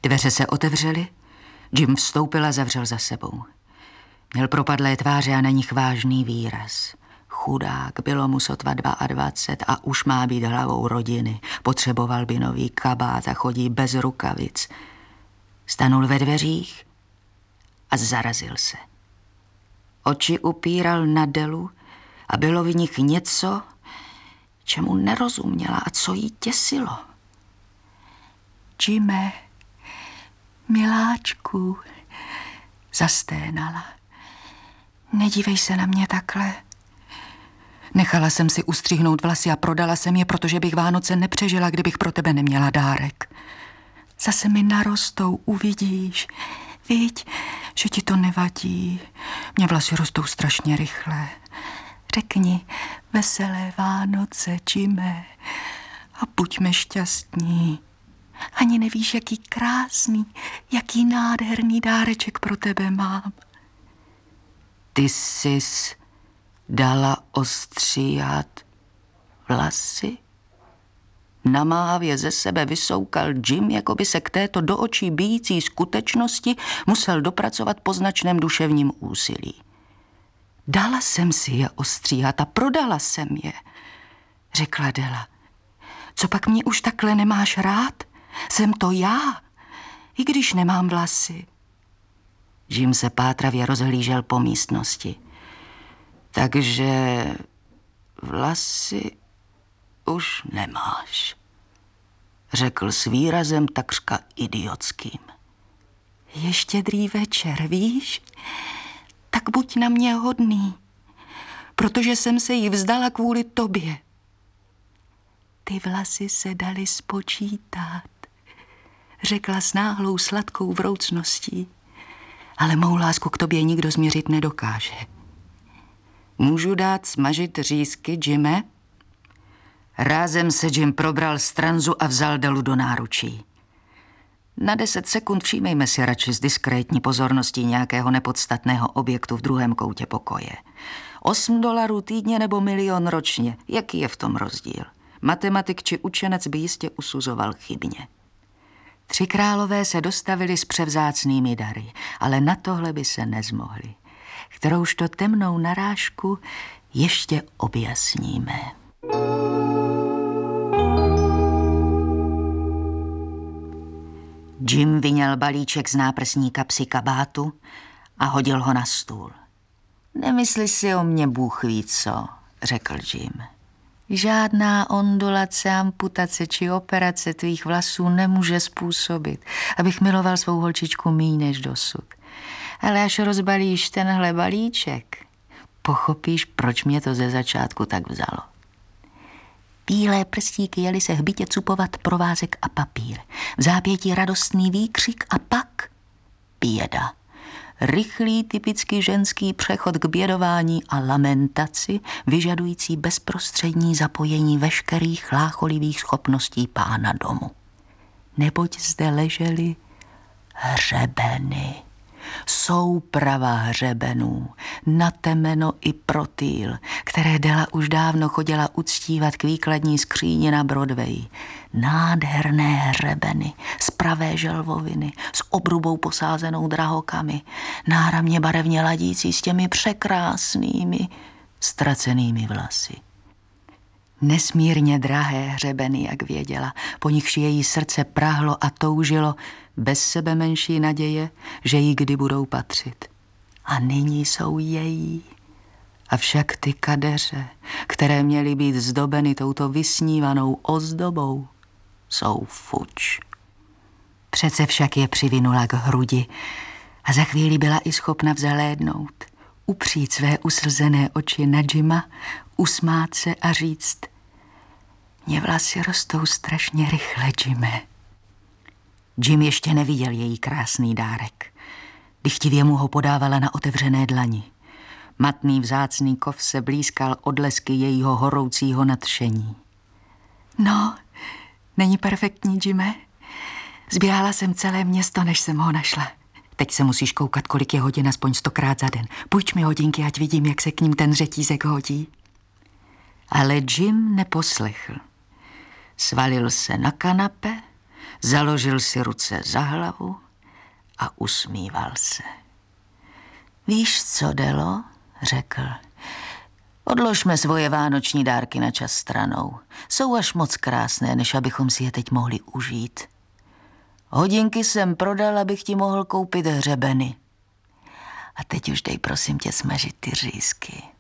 Dveře se otevřely, Jim vstoupil a zavřel za sebou. Měl propadlé tváře a na nich vážný výraz. Chudák, bylo mu sotva 22 a už má být hlavou rodiny. Potřeboval by nový kabát a chodí bez rukavic. Stanul ve dveřích a zarazil se. Oči upíral na Delu a bylo v nich něco, čemu nerozuměla a co jí těsilo. Jime, miláčku, zasténala. Nedívej se na mě takhle. Nechala jsem si ustřihnout vlasy a prodala jsem je, protože bych Vánoce nepřežila, kdybych pro tebe neměla dárek. Zase mi narostou, uvidíš. Viď, že ti to nevadí. Mně vlasy rostou strašně rychle. Řekni veselé Vánoce, Jime, a buďme šťastní. Ani nevíš, jaký krásný, jaký nádherný dáreček pro tebe mám. Ty jsi dala ostříhat vlasy? Namáhavě ze sebe vysoukal Jim, jako by se k této do očí bijící skutečnosti musel dopracovat po značném duševním úsilí. Dala jsem si je ostříhat a prodala jsem je, řekla Dela. Co pak mě už takhle nemáš rád? Jsem to já, i když nemám vlasy. Jim se pátravě rozhlížel po místnosti. Takže vlasy už nemáš, řekl s výrazem takřka idiotským. Je štědrý večer, víš? Tak buď na mě hodný, protože jsem se jí vzdala kvůli tobě. Ty vlasy se daly spočítat, řekla s náhlou sladkou vroucností, ale mou lásku k tobě nikdo změřit nedokáže. Můžu dát smažit řízky, Jime? Rázem se Jim probral z tranzu a vzal Delu do náručí. Na 10 sekund všímejme si radši s diskrétní pozorností nějakého nepodstatného objektu v druhém koutě pokoje. $8 týdně nebo 1 000 000 ročně, jaký je v tom rozdíl? Matematik či učenec by jistě usuzoval chybně. 3 králové se dostavili s převzácnými dary, ale na tohle by se nezmohli. Kterouž to temnou narážku ještě objasníme. Jim vyňal balíček z náprsní kapsy kabátu a hodil ho na stůl. Nemysli si o mě Bůh ví co, řekl Jim. Žádná ondulace, amputace či operace tvých vlasů nemůže způsobit, abych miloval svou holčičku míň než dosud. Ale až rozbalíš tenhle balíček, pochopíš, proč mě to ze začátku tak vzalo. Bílé prstíky jeli se hbitě cupovat provázek a papír. V zápětí radostný výkřik a pak běda. Rychlý, typicky ženský přechod k bědování a lamentaci, vyžadující bezprostřední zapojení veškerých chlácholivých schopností pána domu. Neboť zde ležely hřebeny. Souprava hřebenů, na temeno i protýl, které Dela už dávno chodila uctívat k výkladní skříni na Broadway. Nádherné hřebeny z pravé želvoviny, s obrubou posázenou drahokami, náramně barevně ladící s těmi překrásnými, ztracenými vlasy. Nesmírně drahé hřebeny, jak věděla, po nichž její srdce prahlo a toužilo, bez sebe menší naděje, že jí kdy budou patřit. A nyní jsou její. Avšak ty kadeře, které měly být zdobeny touto vysnívanou ozdobou, jsou fuč. Přece však je přivinula k hrudi a za chvíli byla i schopna vzhlédnout, upřít své uslzené oči na Jima, usmát se a říct: Mně vlasy rostou strašně rychle, Jime. Jim ještě neviděl její krásný dárek. Dychtivě mu ho podávala na otevřené dlani. Matný vzácný kov se blízkal odlesky jejího horoucího nadšení. No, není perfektní, Jime? Zběhala jsem celé město, než jsem ho našla. Teď se musíš koukat, kolik je hodin, aspoň 100krát za den. Půjč mi hodinky, ať vidím, jak se k ním ten řetízek hodí. Ale Jim neposlechl. Svalil se na kanape, Založil si ruce za hlavu a usmíval se. Víš co, Delo, řekl. Odložme svoje vánoční dárky na čas stranou. Jsou až moc krásné, než abychom si je teď mohli užít. Hodinky jsem prodal, abych ti mohl koupit hřebeny. A teď už dej prosím tě smažit ty řízky.